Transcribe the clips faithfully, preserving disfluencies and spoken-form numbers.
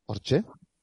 hortxe.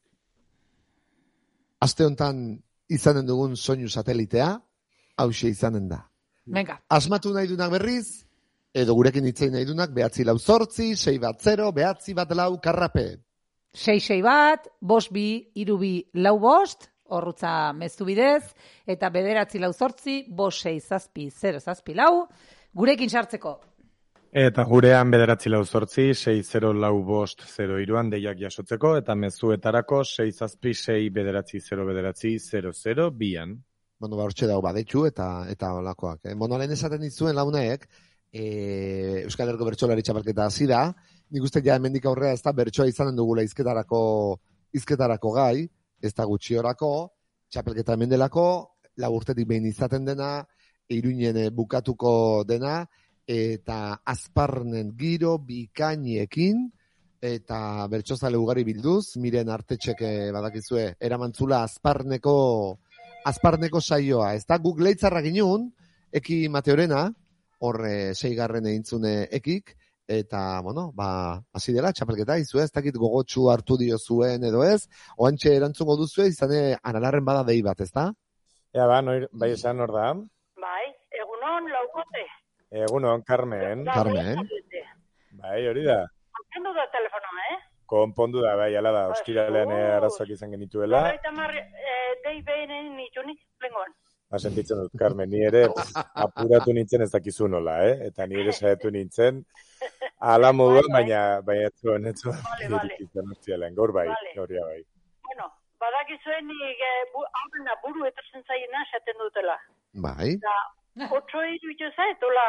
Aste hontan izanen dugun soinu satelitea, hauxe izanen da. Venga. Asmatu nahi dunak berriz, edo gurekin hitzein nahi dunak, behatzi lau zortzi, sei bat zero, behatzi bat lau karrape. Sei sei bat, bost bi, hiru bi, lau bost, horrutza mezu bidez, eta bederatzi lau zortzi, bost sei zazpi, zero zazpi lau, gurekin sartzeko. Eta gurean bederatzi lau zortzi, sei zero lau bost zero iruan deiak jasotzeko, eta mezuetarako sei zazpi, sei bederatzi, zero bederatzi, zero zero bian. Bueno, ba, hortxe dago badetxu eta eta olakoak. Eh? Bueno, lehen esaten dizuen launek, e, Euskal Herriko bertsolari txapelketa hasi da, nik uste ja hemendik aurrea ez da bertsoa izanen dugula izketarako, izketarako gai, ez da gutxiorako, txapelketa hemen delako, lau urtetik behin izaten dena, Iruinen bukatuko dena, eta azparnen giro bikainiekin, eta bertsozale ugari bilduz, miren artetxeke badakizue, eramantzula azparneko, azparneko saioa. Ez da guk leitzarra ginun, eki Mateorena, horre seigarren egintzune ekik, eta, bueno, ba, hasi dela, txapelketa, izu ez, dakit gogotsu hartu dio zuen edo ez, oantxe erantzungo duzue, izane analarren bada dei bat, ez da? Ea ba, noir, bai esan hor da? Bai, egunon laukote. Egunon, Carmen. Carmen. Bai, hori da. Konpondu da telefonoa, eh? Konpondu da, bai, ala da, ostiralean arazoak izan genituela. Eta mar, dei behinen nitunik, plengoan. Ba, sentitzen dut, Carmen, ni ere apuratu nintzen ez dakizu nola, eh? Eta ni ere saiatu nintzen, ala moduan, baina, baina ez zuen, ez zuen, irikitzen hostialen, gaur bai, gauria bai. Bueno, badakizuen nik, haurena buru etorzen zaiena, esaten dutela. Bai. Eta, otso iru itoza, etola,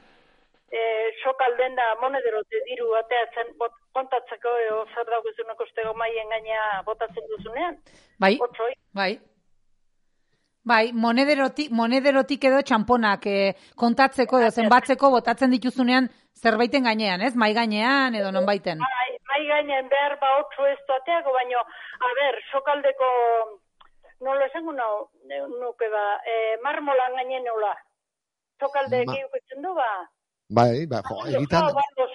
sokalden da monederote diru bateatzen kontatzeko eo zer dauguzuneko ostego maien gaina botatzen duzunean. Bai, Otsoi. bai. Bai, monederotik, monederotik edo txamponak eh, kontatzeko edo zenbatzeko botatzen dituzunean zerbaiten gainean, ez? Mai gainean edo nonbaiten. Bai, mai gainean behar ba otso ez duateako, baino, a ber, sokaldeko, nola esango nau, nuke ba, e, marmolan gainen nola. Sokalde Ma... egiuketzen du ba. Bai, bai, jo, egitan...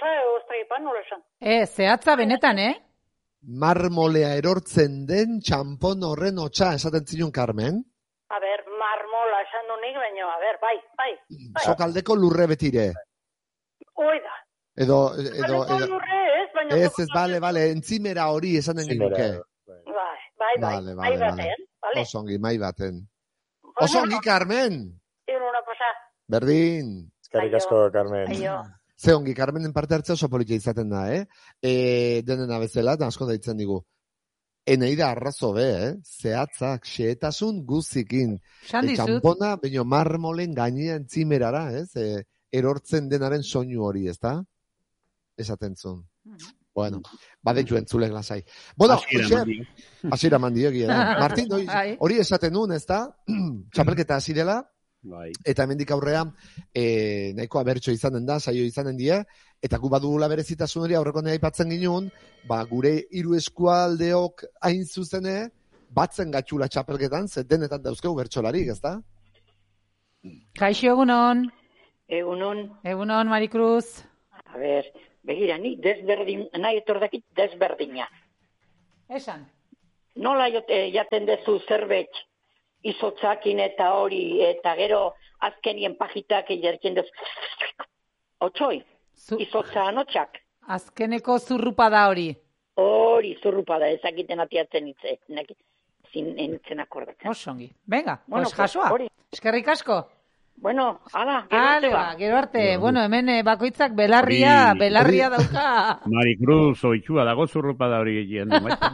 Eh, zehatza benetan, eh? Marmolea erortzen den txampon horren hotxa, esaten zinun, Carmen? A ber, marmola esan du nik, baina, a ber, bai, bai. bai. Sokaldeko lurre betire. Oida. Edo, edo, edo... lurre ez, baina... Ez, ez, bale, bale, entzimera hori esanen genuke. Bai, bai, bai, vale, mai vale, baten, vale. Osongi, mai baten. Osongi, Carmen! Egun una pasa. Berdin. Eskerrik asko, Carmen. Aio. Ze ongi, Carmenen parte hartzea oso politia izaten da, eh? E, denena bezala, da asko daitzen digu. Enei da arrazo be, eh? Zehatzak, xeetasun guzikin. E, txampona, baino marmolen gainean tzimerara, ez? E, erortzen denaren soinu hori, ez da? Esaten zuen. Bueno, badetxu entzulek lasai. Bueno, asira mandi egia da. Martin, hori esaten nuen, ez da? Txapelketa hasi dela. Bai. Eta hemendik aurrea e, nahiko abertxo izanen da, saio izanen die, eta gu badugula berezitasun hori aurreko nahi aipatzen ginuen, ba, gure hiru eskualdeok hain zuzene, batzen gatxula txapelketan, ze denetan dauzkegu bertxolarik, ez da? Kaixo, egunon. Egunon. Egunon, Maricruz. A ber, begira, ni desberdin, nahi etordakit desberdina. Esan. Nola jote, jaten dezu zerbait, izotzakin eta hori, eta gero azkenien pajitak egertzen duz. Otsoi, Zu... izotza anotxak. Azkeneko zurrupada hori. Hori, zurrupada, ezakiten atiatzen itze. Zin entzen akordatzen. Osongi. Venga, bueno, pues jasoa. Hori. Eskerrik asko. Bueno, ala, gero arte ba. Gero arte, ja, bueno, hemen eh, bakoitzak belarria, hori, belarria hori. Dauka. Maricruz, oitxua dago zurrupada hori egin.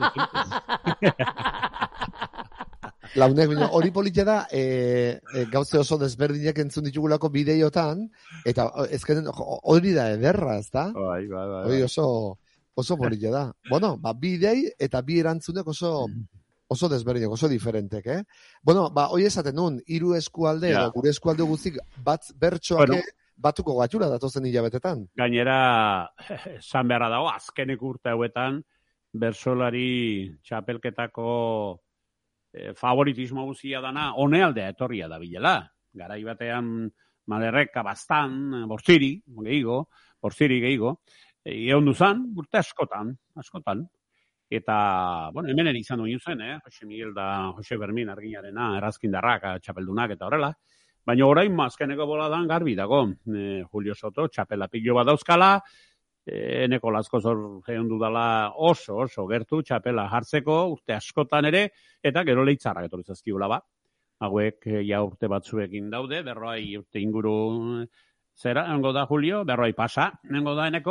Launek, hori politia da, e, e, gauze oso desberdinak entzun ditugulako bideotan, eta ezkenen hori da ederra, ez da? Bai, bai, bai. Hori oso, oso politia da. Bueno, ba, bidei eta bi erantzunek oso, oso desberdinak, oso diferentek, eh? Bueno, ba, hori esaten nun, hiru eskualde, ja. Gure eskualde guzik bat bertsoak bueno. Batuko gatxura datozen hilabetetan. Gainera, esan beharra dago, azkenek urte hauetan, bersolari txapelketako favoritismo guzia dana, honealdea etorria da bilela. Garai batean maderreka bastan, bortziri, gehigo, bortziri gehigo, egon duzan, urte askotan, askotan. Eta, bueno, hemen ere izan duen zen, eh? Jose Miguel da Jose Bermin arginarena, erazkindarrak, txapelddunak eta horrela. Baina orain azkeneko boladan garbi dago. E, Julio Soto txapela pilo bat dauzkala, e, eneko lazko zor egon dudala oso, oso gertu txapela jartzeko, urte askotan ere, eta gero leitzarrak etorri zazkibula ba. Hauek ja urte batzuekin daude, berroai urte inguru zera, nengo da Julio, berroai pasa, nengo da eneko,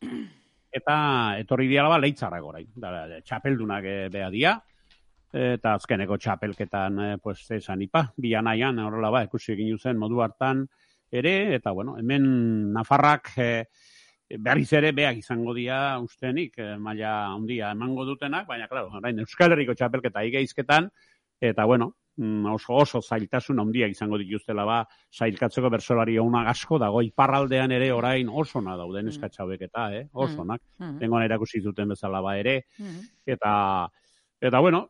eta etorri diala ba leitzarrak orain. Da, txapeldunak e, beha dia, eta azkeneko txapelketan, e, pues, esan ipa, bianaian, horrela ba, ikusi egin zen modu hartan ere, eta bueno, hemen Nafarrak e, berriz ere beak izango dira ustenik, e, maila handia emango dutenak, baina, klaro, orain Euskal Herriko txapelketa igeizketan, eta bueno, oso oso zailtasun handia izango dituztela ba, zailkatzeko bersolari onak asko dago, iparraldean ere orain osona dauden eskatxauek eta, eh, osonak, mm. tengoan erakusi zuten bezala ba ere, mm. eta, eta bueno,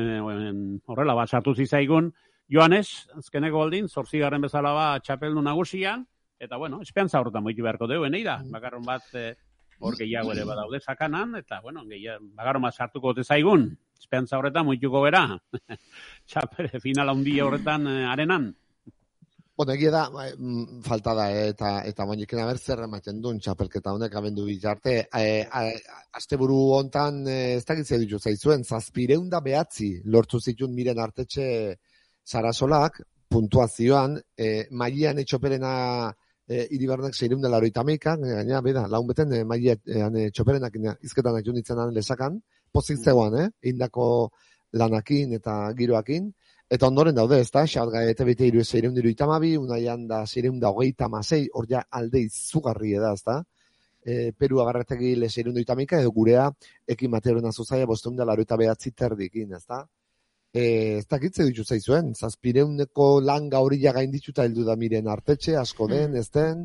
horrela ba, sartu zizaigun, Joanes, azkeneko baldin, zortzigarren bezala ba, txapeldu nagusian, eta bueno, espeantza horretan moitu beharko dugu, nahi da, bakarron bat, eh, hor gehiago ere badaude sakanan, eta, bueno, gehiago, bagarro bat sartuko gote zaigun, espeantza horretan moituko bera, txapere final handia horretan eh, arenan. Bueno, egia da, falta da, eh, eta, eta moiniken aber zer ematen duen txapelketa honek abendu bitarte. Eh, asteburu hontan, eh, ez dakitzea ditu zaizuen, zazpireunda behatzi lortu zituen miren artetxe Sarasolak, puntuazioan, eh, mailean etxoperena E, iribarnak seireunda laroita meika, gaina, beda, laun beten, e, mailean e, txoperenak izketan nahi junitzen lesakan, pozik zegoan, eh, indako lanakin eta giroakin, eta ondoren daude, ez da, xalga eta bete iru seireunda iruita mabi, unaian da seireunda hogeita masei, hor ja alde izugarri eda, ez da, e, Peru agarretegi le seireunda iruita meika, edo gurea, ekin materoen azuzaia, bosteunda laroita behatzi terdikin, ez da. E, ez dakitze ditu zaizuen, zazpireuneko langa hori ja gaindituta heldu da miren artetxe, asko den, ez den?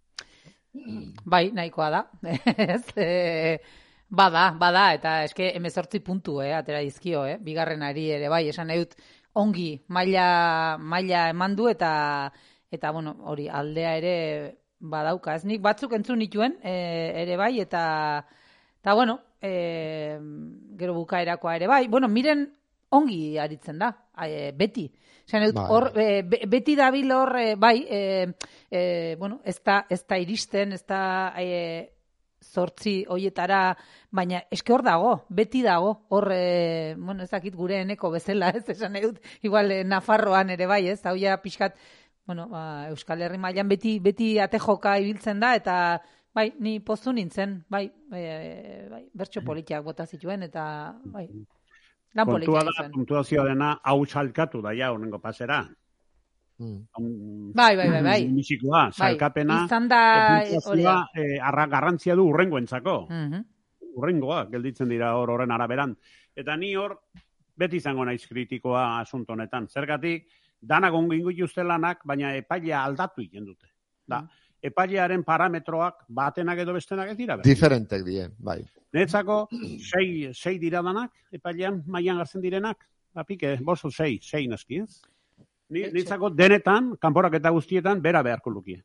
Bai, nahikoa da. ez, e, bada, bada, eta eske hemezortzi puntu, eh, atera dizkio, eh, bigarrenari ere, bai, esan nahi dut ongi, maila, maila eman du, eta, eta, bueno, hori, aldea ere badauka, ez nik batzuk entzun nituen, e, ere bai, eta, eta bueno, e, gero bukaerakoa ere bai, bueno, miren, ongi aritzen da, e, beti. Zan, hor, e, beti dabil hor, e, bai, e, e, bueno, ez da, ez da iristen, ez da e, zortzi hoietara, baina eske hor dago, beti dago, hor, e, bueno, ez dakit gure eneko bezala, ez esan edut, igual e, Nafarroan ere bai, ez, hau ja pixkat, bueno, ba, Euskal Herri mailan beti, beti ate joka ibiltzen da, eta bai, ni pozu nintzen, bai, e, bai, bertso politiak bota zituen, eta bai, kontua da, puntuazioa dena, hau salkatu da ja, honengo pasera. Mm. Bai, bai, bai, bai. Misikoa, salkapena, izan da, puntuazioa, eh, arra garrantzia du urrengoentzako. Mm-hmm. Urrengoa, gelditzen dira hor horren araberan. Eta ni hor, beti izango naiz kritikoa asunto honetan. Zergatik, danak ongingo jutuzte lanak, baina epailea aldatu egin dute. Da, mm. epailearen parametroak batenak edo bestenak ez dira. Diferentek die, bai. Netzako, sei, sei dira danak, epailean mailan gartzen direnak, apike, boso sei, sei naski, ez? Netzako denetan, kanporak eta guztietan, bera beharko lukie.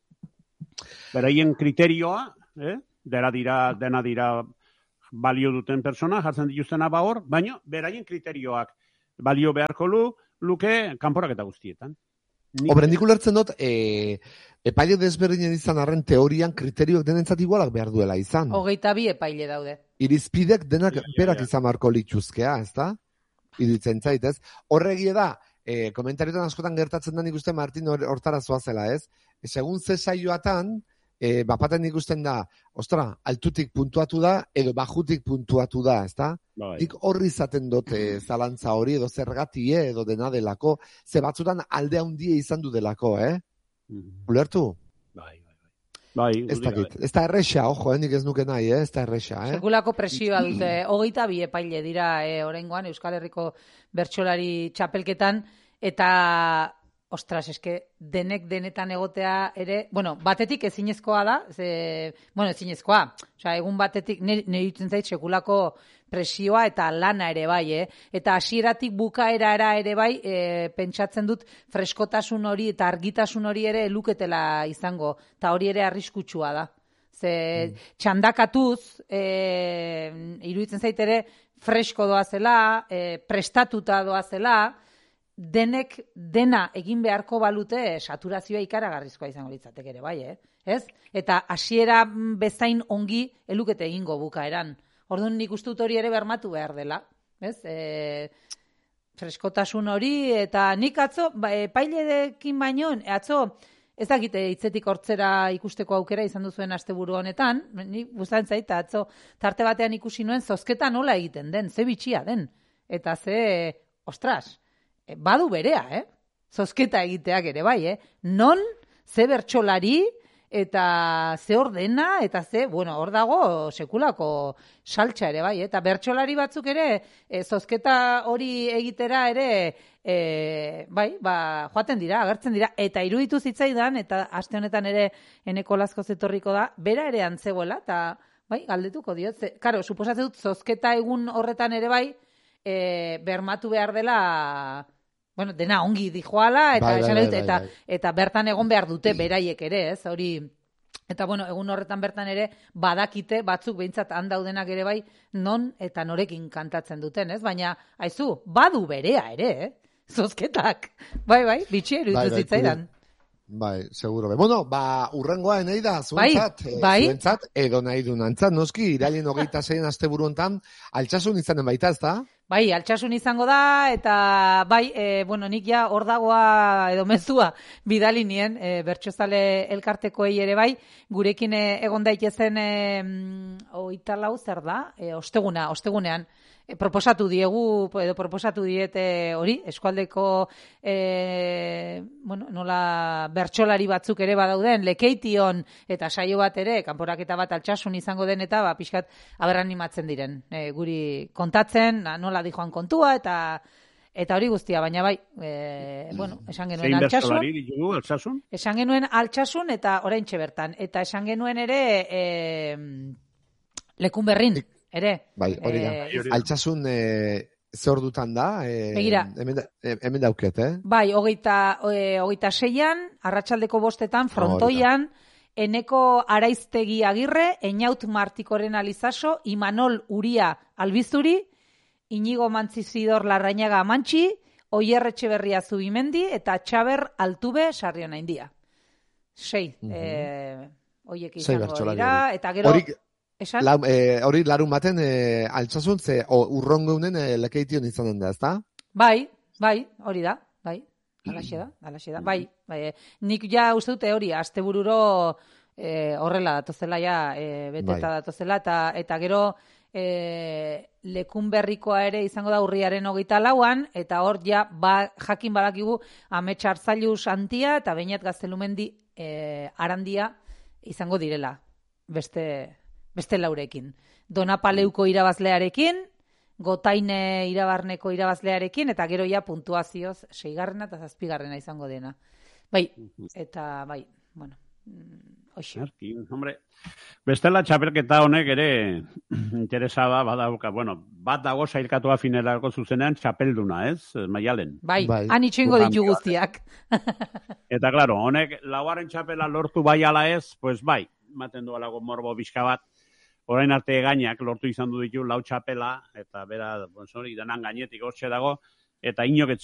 Beraien kriterioa, eh? dera dira, dena dira balio duten persona, jartzen dituztena ba hor, baina beraien kriterioak balio beharko lu, luke kanporak eta guztietan. Obrendik ulertzen dut, e, epaile desberdinen izan arren teorian kriterioak denentzat igualak behar duela izan. Hogeita bi epaile daude. Irizpidek denak ja, berak ja, ja. izan marko lituzkea, ez da? Iruditzen zait, ez? Horregie da, e, komentarietan askotan gertatzen da nik uste Martin hortara zoazela, ez? E, segun ze saioatan, e, bapaten ikusten da, ostra, altutik puntuatu da, edo bajutik puntuatu da, ez da? Dik horri izaten dute zalantza hori, edo zergatie, edo dena delako, ze batzutan alde handia izan du delako, eh? Ulertu? Bai, bai, bai. bai ez dakit, ez da erresa, ojo, eh? Nik ez nuke nahi, eh? Ez da erresa, eh? Sekulako presioa dute, hogeita bi epaile dira, eh? Oraingoan Euskal Herriko bertsolari txapelketan, eta ostras, eske denek denetan egotea ere, bueno, batetik ezinezkoa da, ze, bueno, ezinezkoa, osea, egun batetik, nire dutzen zait, sekulako presioa eta lana ere bai, eh? Eta hasieratik bukaerara ere bai, e, pentsatzen dut freskotasun hori eta argitasun hori ere luketela izango, eta hori ere arriskutsua da. Ze txandakatuz, e, iruditzen zaitere, fresko doazela, e, prestatuta doazela, denek dena egin beharko balute saturazioa ikaragarrizkoa izango litzateke ere, bai, eh? Ez? Eta hasiera bezain ongi elukete egingo bukaeran. Orduan nik uste dut hori ere bermatu behar dela, ez? E, freskotasun hori, eta nik atzo, ba, e, pailedekin baino, atzo, ez dakite hitzetik hortzera ikusteko aukera izan duzuen asteburu honetan, nik gustan zait, atzo tarte batean ikusi nuen zozketa nola egiten den, ze bitxia den, eta ze, ostras, badu berea, eh? Zozketa egiteak ere bai, eh? Non, ze bertsolari, eta ze ordena, eta ze, bueno, hor dago sekulako saltxa ere bai, eta bertsolari batzuk ere, e, zozketa hori egitera ere, e, bai, ba, joaten dira, agertzen dira, eta iruditu zitzaidan, eta aste honetan ere Eneko Lazko zetorriko da, bera ere antzegoela, eta bai, galdetuko diot, ze, karo, suposatzen dut zozketa egun horretan ere bai, e, bermatu behar dela, bueno, dena ongi dijoala, eta, bai, bai, bai, bai, eta, bai. eta bertan egon behar dute beraiek ere, ez, hori, eta bueno, egun horretan bertan ere, badakite batzuk behintzat handaudenak ere bai, non eta norekin kantatzen duten, ez, baina, aizu, badu berea ere, eh? Zozketak, bai, bai, bitxi eruditu bai, zitzaidan. Bai, seguro. Bueno, ba, urrengoa nahi da, zuentzat, bai, bai. zuentzat, edo nahi dunantzat, noski, irailin hogeita zein aste buruantan, altxasun izanen baita, ez da? Bai, altxasun izango da, eta bai, e, bueno, nik ja hor dagoa edo mezua bidali nien, e, bertsozale elkartekoei ere bai, gurekin e, egon daitezen e, oita lau zer da, e, osteguna, ostegunean, e, proposatu diegu, edo proposatu diete hori, eskualdeko, e, bueno, nola bertsolari batzuk ere badauden, Lekeition eta saio bat ere, kanporaketa bat altxasun izango den, eta ba, pixkat aber animatzen diren, e, guri kontatzen, nola dijoan kontua, eta eta hori guztia, baina bai, e, bueno, esan genuen altxasun. Zein ditugu, altxasun? Esan genuen altxasun eta oraintxe bertan. Eta esan genuen ere e, lekun berrin, ere. Bai, hori da. E, altxasun e, ze ordutan da? E, begira. Hemen, hemen dauket, eh? Bai, hogeita, e, hogeita seian, arratsaldeko bostetan, frontoian, oh, Eneko Araiztegi Agirre, Einaut Martikoren Alizaso, Imanol Uria Albizuri, Inigo Mantzizidor Larrañaga Amantxi, Oier Etxeberria Zubimendi, eta Txaber Altube Sarriona India. Sei, uh-huh. e, oiek izango dira, eta gero... Hori, la, e, hori larun baten, e, altxasun, ze urrongeunen e, Lekeition izanen da, ezta? Bai, bai, hori da, bai, alaxe da, alaxe da, bai, bai, nik ja uste dute hori, astebururo e, horrela datozela, ja, e, beteta bai. datozela, eta, eta gero... E, lekun berrikoa ere izango da urriaren hogeita lauan, eta hor ja ba, jakin badakigu Amets Arzailuz Antia eta Beñat Gaztelumendi e, Arandia izango direla, beste, beste laurekin. Donapaleuko irabazlearekin, Gotaine irabarneko irabazlearekin, eta gero ja puntuazioz seigarrena eta zazpigarrena izango dena. Bai, eta bai, bueno... Erkin, hombre, bestela txapelketa honek ere interesaba badauka, bueno, bat dago sailkatua finelarko zuzenean txapelduna, ez? Maialen. Bai, bai. Han itxoingo ditu guztiak. Eta, claro, honek lauaren txapela lortu bai ala ez, pues bai, maten du alago morbo bizka bat, orain arte gainak lortu izan du ditu lau txapela, eta bera, bon, sorry, denan gainetik hortxe dago, eta inok ez